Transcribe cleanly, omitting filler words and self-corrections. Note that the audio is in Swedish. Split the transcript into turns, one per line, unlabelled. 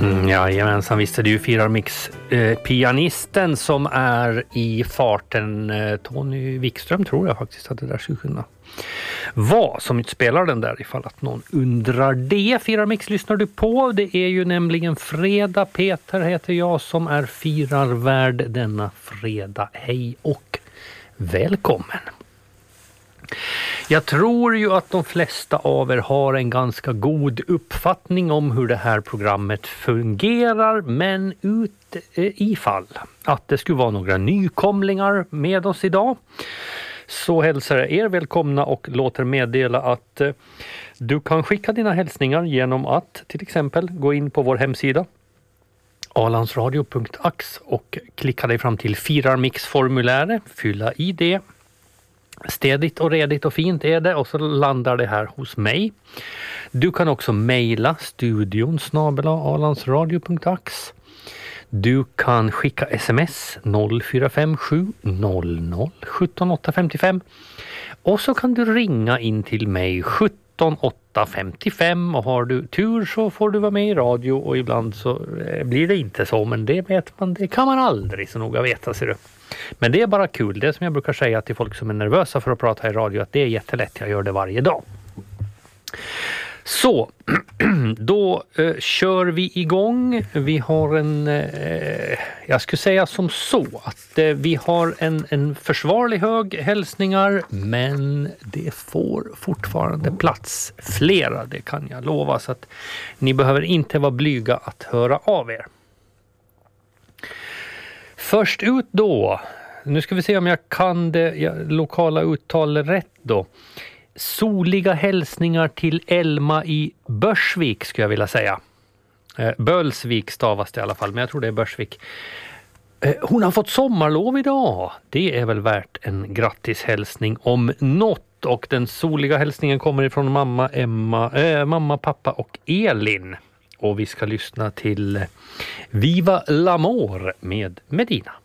Jajamensan, visst är det ju Firarmix-pianisten som är i farten. Tony Wikström tror jag faktiskt att det där skulle kunna vara som spelar den där, ifall att någon undrar det. Firarmix lyssnar du på. Det är ju nämligen fredag. Peter heter jag som är firarvärd denna fredag. Hej och välkommen. Jag tror ju att de flesta av er har en ganska god uppfattning om hur det här programmet fungerar, men ifall att det skulle vara några nykomlingar med oss idag så hälsar jag er välkomna och låter meddela att du kan skicka dina hälsningar genom att till exempel gå in på vår hemsida alandsradio.ax och klicka dig fram till Firarmix-formuläret, fylla i det. Städigt och redigt och fint är det och så landar det här hos mig. Du kan också mejla studion@alandsradio.ax. Du kan skicka sms 0457 00 17 855 och så kan du ringa in till mig 17 855 och har du tur så får du vara med i radio och ibland så blir det inte så, men det vet man, det kan man aldrig så noga veta, ser du. Men det är bara kul, det som jag brukar säga till folk som är nervösa för att prata i radio, att det är jättelätt, jag gör det varje dag. Så, då kör vi igång. Vi har jag skulle säga som så att vi har en försvarlig hög hälsningar, men det får fortfarande plats flera, det kan jag lova, så att ni behöver inte vara blyga att höra av er. Först ut då, nu ska vi se om jag kan det lokala uttalet rätt då. Soliga hälsningar till Elma i Börsvik skulle jag vilja säga. Bölsvik stavas det i alla fall, men jag tror det är Börsvik. Hon har fått sommarlov idag. Det är väl värt en grattishälsning om något. Och den soliga hälsningen kommer ifrån mamma, pappa och Elin. Och vi ska lyssna till Viva l'amor med Medina.